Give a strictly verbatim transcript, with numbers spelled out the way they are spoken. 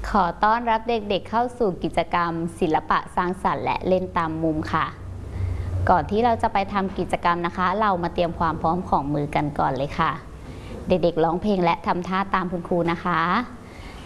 ขอต้อนรับเด็กๆเข้าสู่กิจกรรมศิลปะสร้างสรรค์และเล่นตามมุมค่ะก่อนที่เราจะไปทำกิจกรรมนะคะเรามาเตรียมความพร้อมของมือกันก่อนเลยค่ะเด็กๆร้องเพลงและทำท่าตามคุณครูนะคะ